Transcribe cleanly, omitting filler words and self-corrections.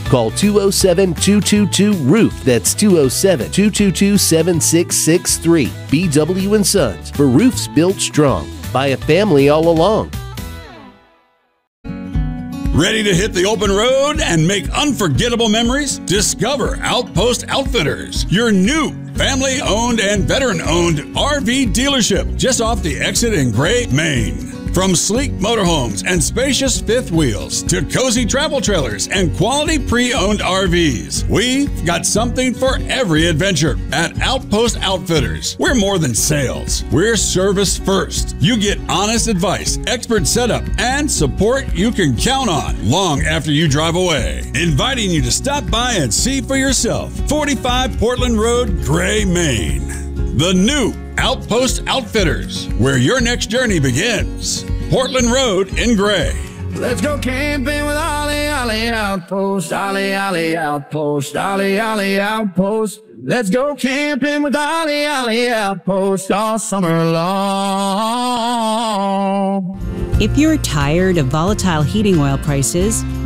Call 207-222-ROOF. That's 207-222-7663. BW & Sons, for roofs built strong by a family all along. Ready to hit the open road and make unforgettable memories? Discover Outpost Outfitters, your new family-owned and veteran-owned RV dealership just off the exit in Gray, Maine. From sleek motorhomes and spacious fifth wheels to cozy travel trailers and quality pre-owned RVs, we've got something for every adventure at Outpost Outfitters. We're more than sales. We're service first. You get honest advice, expert setup, and support you can count on long after you drive away. Inviting you to stop by and see for yourself. 45 Portland Road, Gray, Maine. The new Outpost Outfitters, where your next journey begins. Portland Road in Gray. Let's go camping with Ollie, Ollie Outpost, Ollie, Ollie Outpost, Ollie, Ollie Outpost. Let's go camping with Ollie, Ollie Outpost all summer long. If you're tired of volatile heating oil prices,